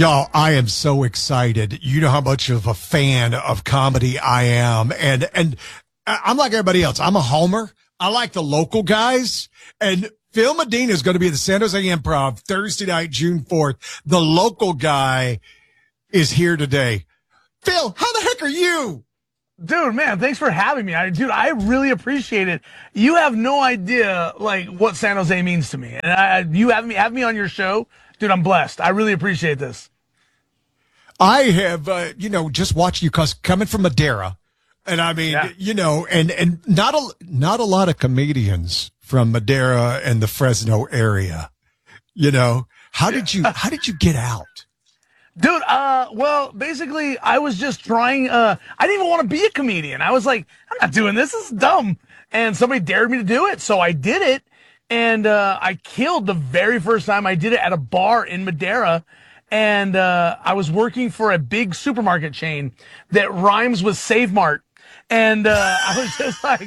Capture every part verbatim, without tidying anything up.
Y'all, I am so excited. You know how much of a fan of comedy I am. And, and I'm like everybody else. I'm a homer. I like the local guys. And Phil Medina is going to be at the San Jose Improv Thursday night, June fourth. The local guy is here today. Phil, how the heck are you? Dude, man, thanks for having me. I, dude, I really appreciate it. You have no idea, like, what San Jose means to me. And I, you have me, have me on your show. Dude, I'm blessed. I really appreciate this. I have, uh, you know, just watched you cause coming from Madera. And I mean, yeah. you know, and, and not a, not a lot of comedians from Madera and the Fresno area. You know, how yeah. did you, how did you get out? Dude, uh, well, basically, I was just trying, uh, I didn't even want to be a comedian. I was like, I'm not doing this. This is dumb. And somebody dared me to do it. So I did it. And, uh, I killed the very first time I did it at a bar in Madera. And, uh, I was working for a big supermarket chain that rhymes with Save Mart. And, uh, I was just like,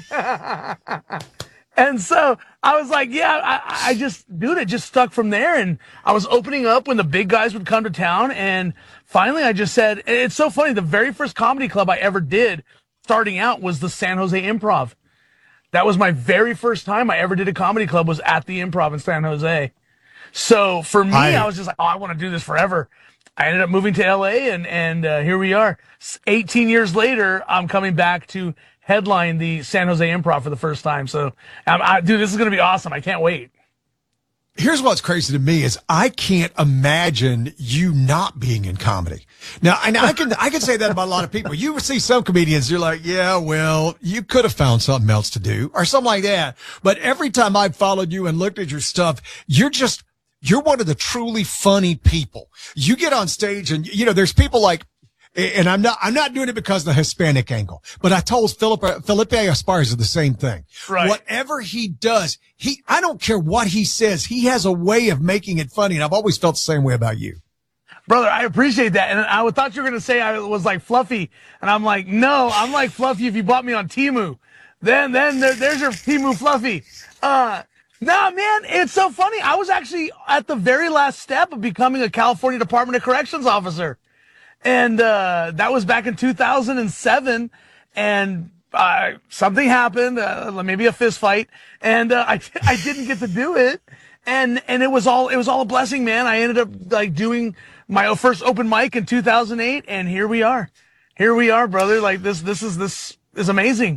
and so I was like, yeah, I, I just, dude, it just stuck from there. And I was opening up when the big guys would come to town. And finally I just said, and it's so funny. The very first comedy club I ever did starting out was the San Jose Improv. That was my very first time I ever did a comedy club was at the Improv in San Jose. So for me, I, I was just like, oh, I want to do this forever. I ended up moving to L A and, and, uh, here we are. eighteen years later, I'm coming back to headline the San Jose Improv for the first time. So, um, I, dude, this is going to be awesome. I can't wait. Here's what's crazy to me is I can't imagine you not being in comedy. Now, and I can, I can say that about a lot of people. You see some comedians, you're like, yeah, well, you could have found something else to do or something like that. But every time I've followed you and looked at your stuff, you're just, you're one of the truly funny people. You get on stage and, you know, there's people like, and I'm not, I'm not doing it because of the Hispanic angle, but I told Philip, Felipe Esparza the same thing. Right. Whatever he does, he, I don't care what he says. He has a way of making it funny. And I've always felt the same way about you. Brother, I appreciate that. And I thought you were going to say I was like Fluffy. And I'm like, no, I'm like Fluffy if you bought me on Temu. Then, then there, there's your Temu Fluffy. Uh, Nah, man, it's so funny. I was actually at the very last step of becoming a California Department of Corrections officer. And, uh, that was back in two thousand seven. And, uh, something happened, uh, maybe a fist fight. And, uh, I, I didn't get to do it. And, and it was all, it was all a blessing, man. I ended up like doing my first open mic in two thousand eight. And here we are. Here we are, brother. Like this, this is, this is amazing.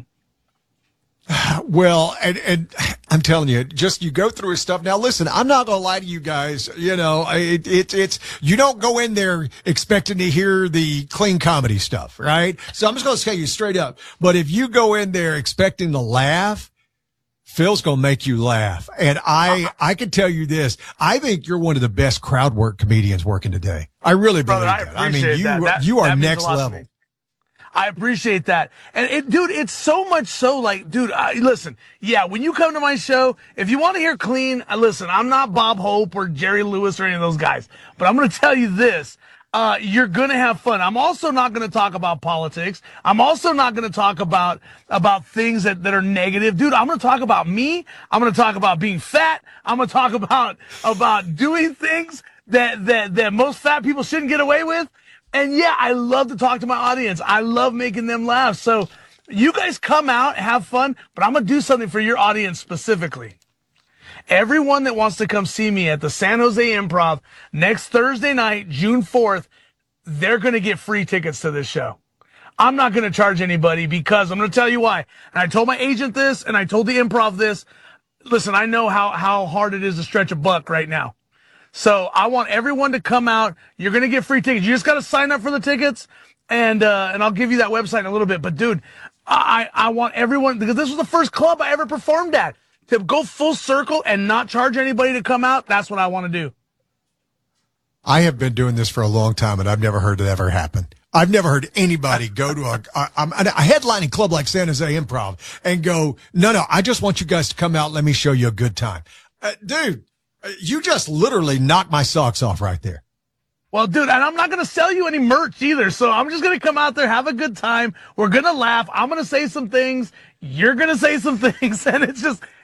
Well, and, and I'm telling you, just you go through his stuff. Now, listen, I'm not going to lie to you guys. You know, it, it, it's, you don't go in there expecting to hear the clean comedy stuff, right? So I'm just going to tell you straight up. But if you go in there expecting to laugh, Phil's going to make you laugh. And I, I can tell you this. I think you're one of the best crowd work comedians working today. I really believe Brother, that. I, I mean, you, that. That, you are that next level. I appreciate that. And it, dude, it's so much so like, dude, I, listen, yeah, when you come to my show, if you want to hear clean, uh, listen, I'm not Bob Hope or Jerry Lewis or any of those guys, but I'm going to tell you this. Uh, you're going to have fun. I'm also not going to talk about politics. I'm also not going to talk about, about things that, that are negative. Dude, I'm going to talk about me. I'm going to talk about being fat. I'm going to talk about, about doing things that, that, that most fat people shouldn't get away with. And yeah, I love to talk to my audience. I love making them laugh. So you guys come out, have fun, but I'm going to do something for your audience specifically. Everyone that wants to come see me at the San Jose Improv next Thursday night, June fourth, they're going to get free tickets to this show. I'm not going to charge anybody because I'm going to tell you why. And I told my agent this and I told the Improv this. Listen, I know how, how hard it is to stretch a buck right now. So I want everyone to come out. You're going to get free tickets. You just got to sign up for the tickets and, uh, and I'll give you that website in a little bit. But dude, I, I want everyone, because this was the first club I ever performed at, to go full circle and not charge anybody to come out. That's what I want to do. I have been doing this for a long time and I've never heard it ever happen. I've never heard anybody go to a, a, a headlining club like San Jose Improv and go, no, no, I just want you guys to come out. Let me show you a good time. Uh, dude. You just literally knocked my socks off right there. Well, dude, and I'm not going to sell you any merch either. So I'm just going to come out there, have a good time. We're going to laugh. I'm going to say some things. You're going to say some things. And it's just,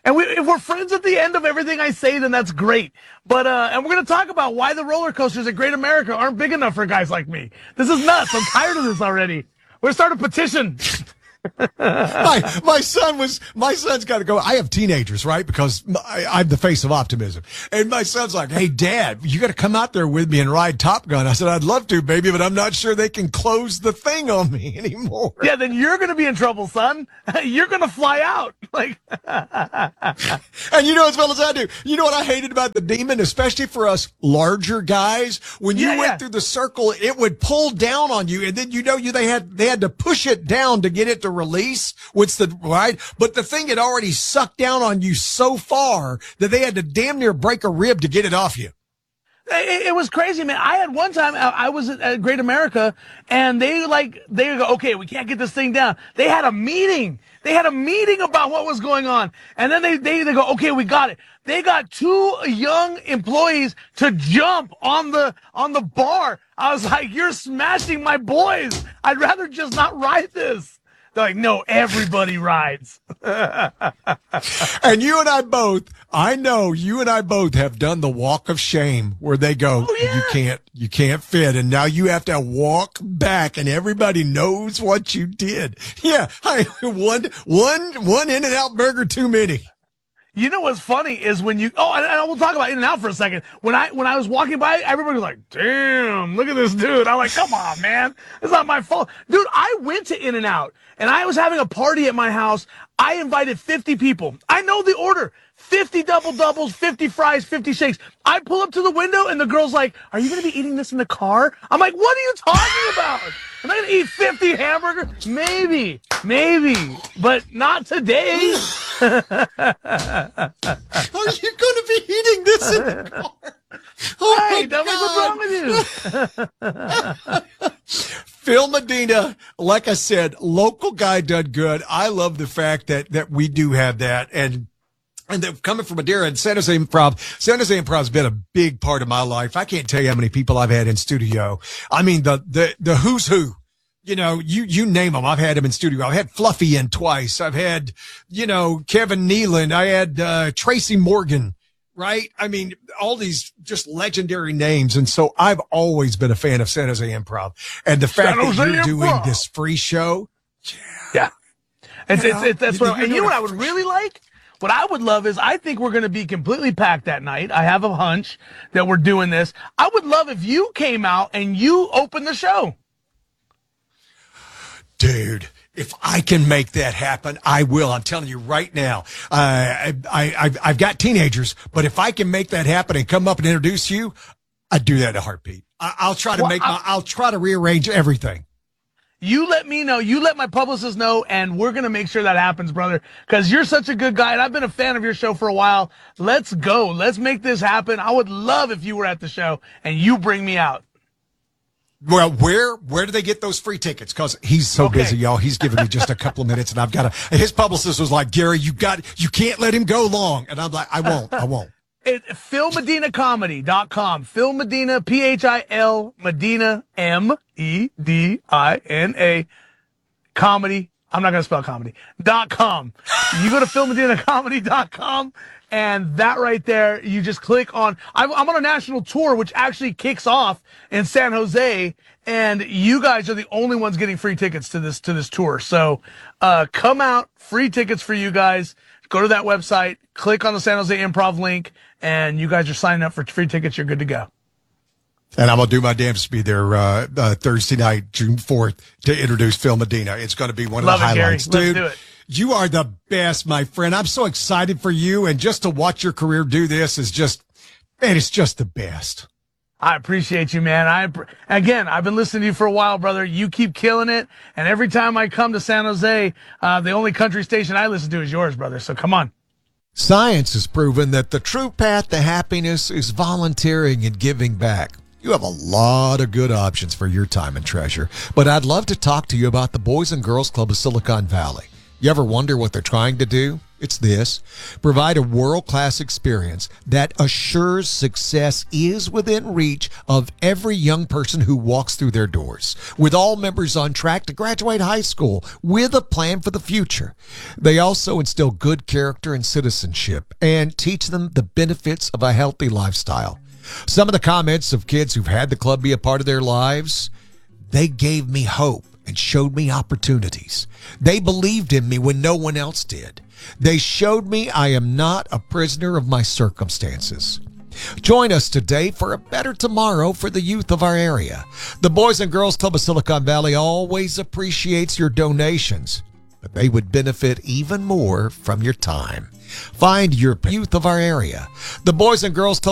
And we, if we're friends at the end of everything I say, then that's great. But, uh, and we're going to talk about why the roller coasters at Great America aren't big enough for guys like me. This is nuts. I'm tired of this already. We're going to start a petition. my my son was my son's got to go. I have teenagers, right? Because I, I'm the face of optimism, and my son's like, "Hey, Dad, you got to come out there with me and ride Top Gun." I said, "I'd love to, baby, but I'm not sure they can close the thing on me anymore." Yeah, then you're going to be in trouble, son. You're going to fly out. Like, and you know as well as I do. You know what I hated about the Demon, especially for us larger guys. When you yeah, went yeah. through the circle, it would pull down on you, and then you know you they had they had to push it down to get it to release. What's the right? But the thing had already sucked down on you so far that they had to damn near break a rib to get it off you. It, it was crazy, man. I had one time, I was at Great America, and they like, they go, okay, we can't get this thing down. They had a meeting. They had a meeting about what was going on. And then they, they, they go, okay, we got it. They got two young employees to jump on the, on the bar. I was like, you're smashing my boys. I'd rather just not ride this. They're like, no, everybody rides. And you and I both, I know you and I both have done the walk of shame where they go, oh, yeah. you can't, you can't fit. And now you have to walk back and everybody knows what you did. Yeah. I, one, one, one In-N-Out burger too many. You know what's funny is when you, oh, and, and we'll talk about In-N-Out for a second. When I, when I was walking by, everybody was like, damn, look at this dude. I'm like, come on, man. It's not my fault. Dude, I went to In-N-Out and I was having a party at my house. I invited fifty people. I know the order. fifty double doubles, fifty fries, fifty shakes. I pull up to the window and the girl's like, are you going to be eating this in the car? I'm like, what are you talking about? Am I going to eat fifty hamburgers? Maybe, maybe, but not today. Are you going to be eating this in the car? Oh hey, tell me what's wrong with you. Phil Medina, like I said, local guy done good. I love the fact that, that we do have that. And, and they're coming from Madeira and San Jose Improv. San Jose Improv has been a big part of my life. I can't tell you how many people I've had in studio. I mean, the, the, the who's who. You know, you, you name them. I've had them in studio. I've had Fluffy in twice. I've had, you know, Kevin Nealon. I had, uh, Tracy Morgan, right? I mean, all these just legendary names. And so I've always been a fan of San Jose Improv. And the fact that you're Improv. doing this free show. Yeah. yeah. It's, it's, it's, that's what, and you know what I would really like? What I would love is I think we're going to be completely packed that night. I have a hunch that we're doing this. I would love if you came out and you opened the show. Dude, if I can make that happen, I will. I'm telling you right now. Uh, I, I, I've, I've got teenagers, but if I can make that happen and come up and introduce you, I'd do that in a heartbeat. I, I'll try to well, make my, I'll try to rearrange everything. You let me know. You let my publicist know, and we're going to make sure that happens, brother, because you're such a good guy, and I've been a fan of your show for a while. Let's go. Let's make this happen. I would love if you were at the show, and you bring me out. Well, where where do they get those free tickets? Because he's so okay. busy, y'all. He's giving me just a couple of minutes, and I've got to. His publicist was like, Gary, you got, you can't let him go long, and I'm like, I won't, I won't. It, phil medina comedy dot com. Phil Medina, P H I L Medina, M E D I N A, comedy. I'm not going to spell comedy. Dot com. You go to phil medina comedy dot com. And that right there, you just click on, I'm, I'm on a national tour, which actually kicks off in San Jose. And you guys are the only ones getting free tickets to this, to this tour. So, uh, come out, free tickets for you guys. Go to that website, click on the San Jose Improv link, and you guys are signing up for free tickets. You're good to go. And I'm going to do my damnedest to be there uh, uh, Thursday night, June fourth, to introduce Phil Medina. It's going to be one of Love the it, highlights. Gary. Dude, Let's do it. You are the best, my friend. I'm so excited for you. And just to watch your career do this is just, man, it's just the best. I appreciate you, man. I Again, I've been listening to you for a while, brother. You keep killing it. And every time I come to San Jose, uh, the only country station I listen to is yours, brother. So come on. Science has proven that the true path to happiness is volunteering and giving back. You have a lot of good options for your time and treasure, but I'd love to talk to you about the Boys and Girls Club of Silicon Valley. You ever wonder what they're trying to do? It's this: provide a world-class experience that assures success is within reach of every young person who walks through their doors, with all members on track to graduate high school with a plan for the future. They also instill good character and citizenship and teach them the benefits of a healthy lifestyle. Some of the comments of kids who've had the club be a part of their lives: they gave me hope and showed me opportunities. They believed in me when no one else did. They showed me I am not a prisoner of my circumstances. Join us today for a better tomorrow for the youth of our area. The Boys and Girls Club of Silicon Valley always appreciates your donations, but they would benefit even more from your time. Find your youth of our area. The Boys and Girls Club